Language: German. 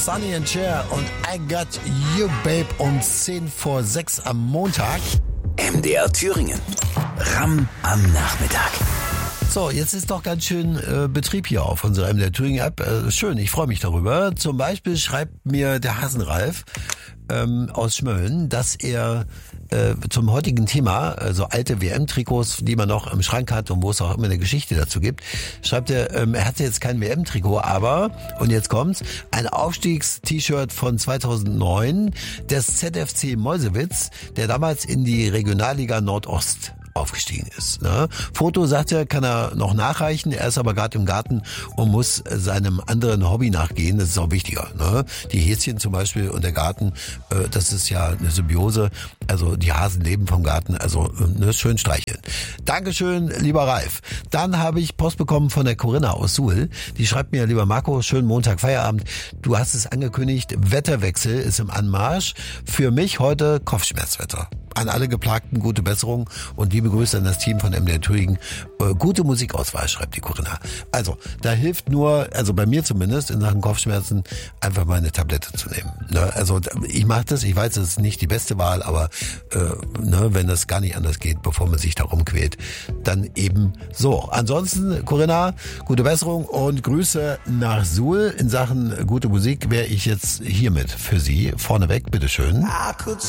Sonny and Cher und I Got You Babe um 5:10 am Montag. MDR Thüringen. Ram am Nachmittag. So, jetzt ist doch ganz schön Betrieb hier auf unserer MDR Thüringen App. Schön, ich freue mich darüber. Zum Beispiel schreibt mir der Hasenralf aus Schmölln, dass er zum heutigen Thema, also alte WM-Trikots, die man noch im Schrank hat und wo es auch immer eine Geschichte dazu gibt, schreibt er hatte jetzt kein WM-Trikot, aber, und jetzt kommt's, ein Aufstiegs-T-Shirt von 2009 des ZFC Meuselwitz, der damals in die Regionalliga Nordost aufgestiegen ist. Ne? Foto, sagt er, kann er noch nachreichen. Er ist aber gerade im Garten und muss seinem anderen Hobby nachgehen. Das ist auch wichtiger. Ne? Die Häschen zum Beispiel und der Garten, das ist ja eine Symbiose. Also die Hasen leben vom Garten. Also ne, schön streicheln. Dankeschön, lieber Ralf. Dann habe ich Post bekommen von der Corinna aus Suhl. Die schreibt mir, lieber Marco, schönen Montag, Feierabend. Du hast es angekündigt, Wetterwechsel ist im Anmarsch. Für mich heute Kopfschmerzwetter. An alle Geplagten gute Besserung und liebe Grüße an das Team von MDR Thüringen. Gute Musikauswahl, schreibt die Corinna. Also, da hilft nur, also bei mir zumindest, in Sachen Kopfschmerzen, einfach mal eine Tablette zu nehmen. Ne? Also, ich mache das, ich weiß, das ist nicht die beste Wahl, aber wenn das gar nicht anders geht, bevor man sich da rumquält, dann eben so. Ansonsten, Corinna, gute Besserung und Grüße nach Suhl. In Sachen gute Musik wäre ich jetzt hiermit für Sie vorneweg, bitteschön.